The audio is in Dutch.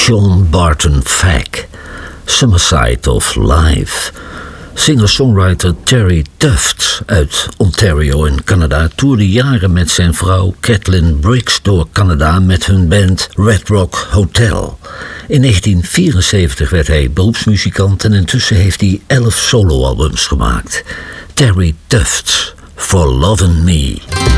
Sean Barton Fagg, Summerside of Life. Singer-songwriter Terry Tuft uit Ontario in Canada toerde jaren met zijn vrouw Kathleen Briggs door Canada met hun band Red Rock Hotel. In 1974 werd hij beroepsmuzikant en intussen heeft hij 11 soloalbums gemaakt. Terry Tuft, For Lovin' Me.